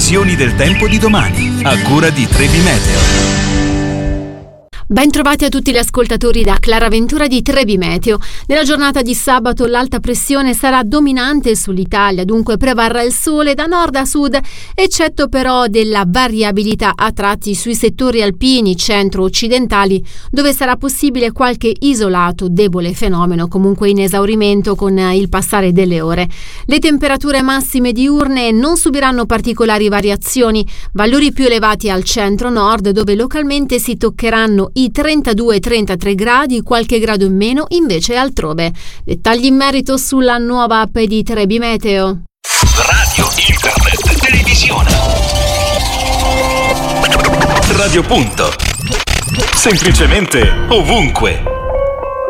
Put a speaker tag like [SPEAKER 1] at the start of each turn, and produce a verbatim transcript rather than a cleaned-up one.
[SPEAKER 1] previsioni del tempo di domani, a cura di Trebi Meteo.
[SPEAKER 2] Ben trovati a tutti gli ascoltatori da Clara Ventura di Trebi Meteo. Nella giornata di sabato l'alta pressione sarà dominante sull'Italia, dunque prevarrà il sole da nord a sud, eccetto però della variabilità a tratti sui settori alpini centro-occidentali, dove sarà possibile qualche isolato debole fenomeno, comunque in esaurimento con il passare delle ore. Le temperature massime diurne non subiranno particolari variazioni, valori più elevati al centro-nord, dove localmente si toccheranno i trentadue trentatré gradi, qualche grado in meno invece altrove. Dettagli in merito sulla nuova app di Trebi Meteo.
[SPEAKER 1] Radio, internet, televisione. Radio Punto. Semplicemente ovunque.